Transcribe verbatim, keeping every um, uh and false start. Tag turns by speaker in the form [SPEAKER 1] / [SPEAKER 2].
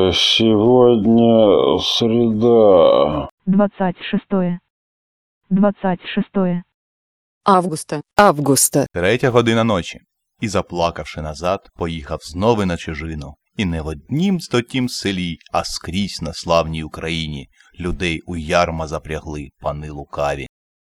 [SPEAKER 1] Сегодня среда.
[SPEAKER 2] двадцать шестое. двадцать шестое.
[SPEAKER 3] Августа.
[SPEAKER 4] Августа.
[SPEAKER 5] Третя година ночі. І, заплакавши назад, поїхав знову на чужину. І не в однім стотім селі, а скрізь на славній Україні людей у ярма запрягли пани лукаві.